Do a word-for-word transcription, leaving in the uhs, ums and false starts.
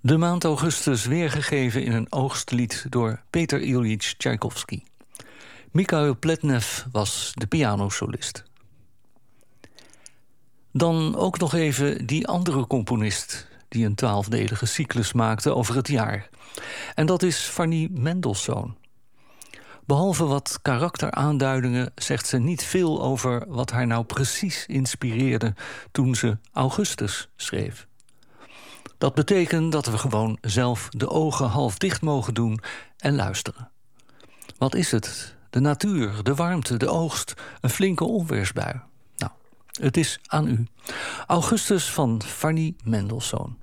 De maand augustus weergegeven in een oogstlied door Peter Ilyich Tchaikovsky. Mikhail Pletnev was de pianosolist. Dan ook nog even die andere componist die een twaalfdelige cyclus maakte over het jaar. En dat is Fanny Mendelssohn. Behalve wat karakteraanduidingen zegt ze niet veel over wat haar nou precies inspireerde toen ze Augustus schreef. Dat betekent dat we gewoon zelf de ogen half dicht mogen doen en luisteren. Wat is het? De natuur, de warmte, de oogst, een flinke onweersbui. Nou, het is aan u. Augustus van Fanny Mendelssohn.